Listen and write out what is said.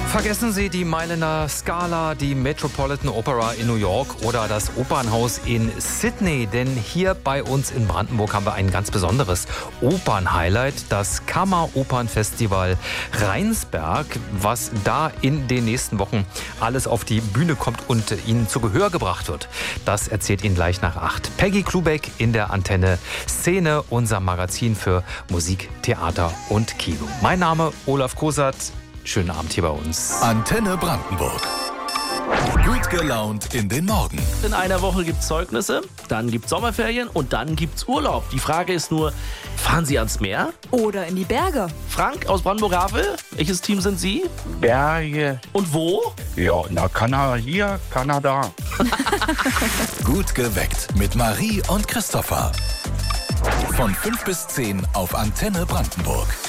Vergessen Sie die Mailänder Scala, die Metropolitan Opera in New York oder das Opernhaus in Sydney. Denn hier bei uns in Brandenburg haben wir ein ganz besonderes Opernhighlight, das Kammeropernfestival Rheinsberg, was da in den nächsten Wochen alles auf die Bühne kommt und Ihnen zu Gehör gebracht wird. Das erzählt Ihnen gleich nach 8. Peggy Klubeck in der Antenne Szene, unser Magazin für Musik, Theater und Kino. Mein Name Olaf Kosat. Schönen Abend hier bei uns. Antenne Brandenburg. Gut gelaunt in den Morgen. In einer Woche gibt es Zeugnisse, dann gibt es Sommerferien und dann gibt es Urlaub. Die Frage ist nur, fahren Sie ans Meer? Oder in die Berge. Frank aus Brandenburg-Havel, welches Team sind Sie? Berge. Und wo? Ja, na, hier, Kanada. Gut geweckt mit Marie und Christopher. Von 5 bis 10 auf Antenne Brandenburg.